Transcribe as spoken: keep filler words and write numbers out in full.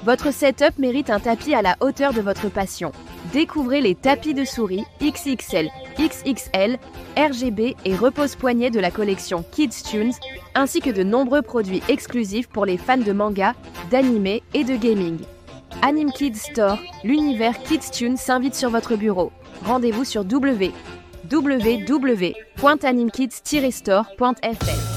Votre setup mérite un tapis à la hauteur de votre passion. Découvrez les tapis de souris X X L, X X L, R G B et repose-poignet de la collection Kids Tunes, ainsi que de nombreux produits exclusifs pour les fans de manga, d'anime et de gaming. Anime Kids Store, l'univers Kids Tunes s'invite sur votre bureau. Rendez-vous sur w w w point animekids tiret store point f r.